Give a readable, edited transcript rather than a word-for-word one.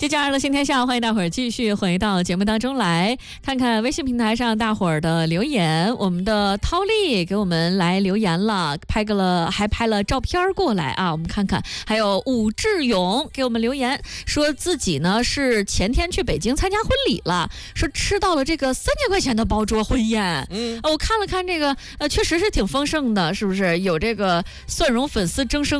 接下来的新天下，欢迎大伙儿继续回到节目当中来，看看微信平台上大伙儿的留言。我们的涛丽给我们来留言了，还拍了照片过来啊，我们看看。还有武志勇给我们留言，说自己呢是前天去北京参加婚礼了，说吃到了这个3000块钱的包桌婚宴。我看了看这个，确实是挺丰盛的，是不是？有这个蒜蓉粉丝蒸生